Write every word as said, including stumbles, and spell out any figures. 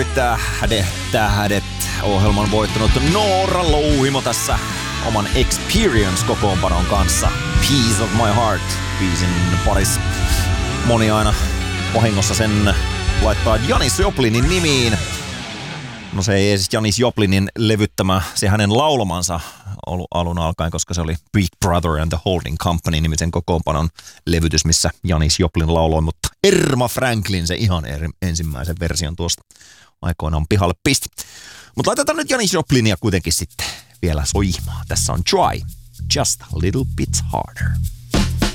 Tähdet, tähdet. Ohjelman voittanut Noora Louhimo tässä oman Experience-kokoonpanon kanssa. Piece of my heart biisin paris. Moni aina vahingossa sen laittaa Janis Joplinin nimiin. No se ei siis Janis Joplinin levyttämä, se hänen laulamansa ollut alun alkaen, koska se oli Big Brother and the Holding Company nimisen kokoonpanon levytys, missä Janis Joplin lauloi, mutta Erma Franklin se ihan er, ensimmäisen version tuosta aikoinaan pihalle pisti. Mutta laitetaan nyt Janis Joplinia kuitenkin sitten vielä soimaan. Tässä on Try, Just a Little Bit Harder.